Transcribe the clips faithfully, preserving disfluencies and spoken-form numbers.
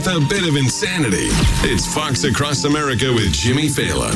with a bit of insanity. It's Fox Across America with Jimmy Fallon.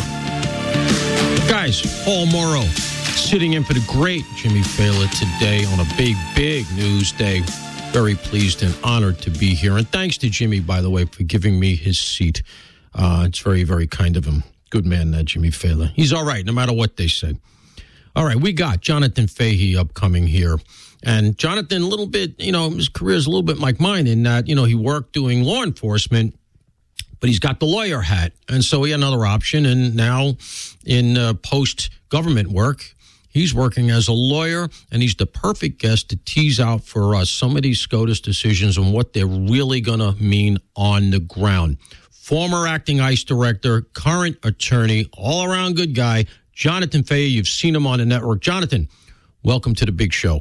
Guys, Paul Morrow sitting in for the great Jimmy Fallon today on a big, big news day. Very pleased and honored to be here. And thanks to Jimmy, by the way, for giving me his seat. Uh, it's very, very kind of him. Good man, uh, Jimmy Fallon. He's all right, no matter what they say. All right, we got Jonathan Fahey upcoming here. And Jonathan, a little bit, you know, his career is a little bit like mine in that, you know, he worked doing law enforcement, but he's got the lawyer hat. And so he had another option. And now in uh, post-government work, he's working as a lawyer, and he's the perfect guest to tease out for us some of these SCOTUS decisions and what they're really going to mean on the ground. Former acting ICE director, current attorney, all-around good guy, Jonathan Fahey. You've seen him on the network. Jonathan, welcome to the big show.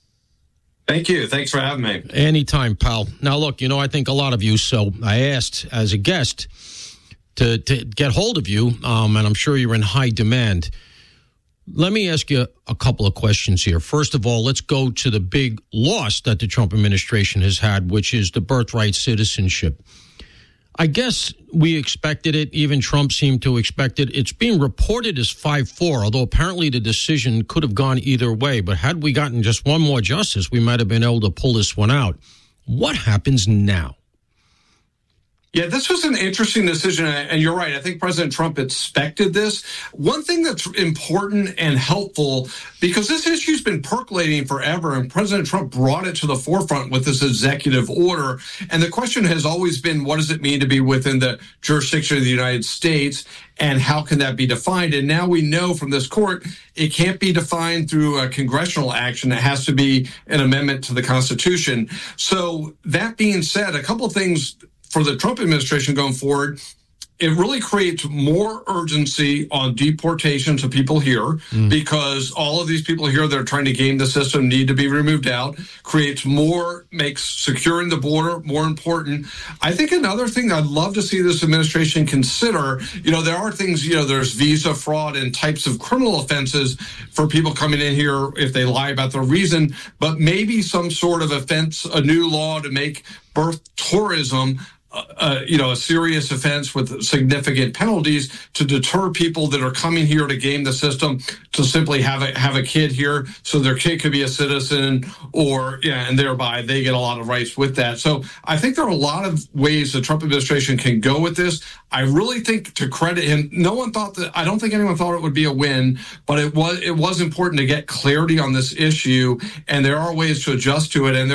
Thank you. Thanks for having me. Anytime, pal. Now, look, you know, I think a lot of you, so I asked as a guest to, to get hold of you, um, and I'm sure you're in high demand. Let me ask you a couple of questions here. First of all, let's go to the big loss that the Trump administration has had, which is the birthright citizenship. I guess we expected it. Even Trump seemed to expect it. It's being reported as five four, although apparently the decision could have gone either way. But had we gotten just one more justice, we might have been able to pull this one out. What happens now? Yeah, this was an interesting decision, and you're right. I think President Trump expected this. One thing that's important and helpful, because this issue's been percolating forever, and President Trump brought it to the forefront with this executive order. And the question has always been, what does it mean to be within the jurisdiction of the United States, and how can that be defined? And now we know from this court, it can't be defined through a congressional action. It has to be an amendment to the Constitution. So that being said, a couple of things for the Trump administration going forward, it really creates more urgency on deportations of people here mm. because all of these people here that are trying to game the system need to be removed out, creates more, makes securing the border more important. I think another thing I'd love to see this administration consider, you know, there are things, you know, there's visa fraud and types of criminal offenses for people coming in here if they lie about their reason, but maybe some sort of offense, a new law to make birth tourism Uh, you know, a serious offense with significant penalties to deter people that are coming here to game the system to simply have a have a kid here so their kid could be a citizen, or yeah, and thereby they get a lot of rights with that. So I think there are a lot of ways the Trump administration can go with this. I really think, to credit him, no one thought that, I don't think anyone thought it would be a win, but it was it was important to get clarity on this issue, and there are ways to adjust to it, and there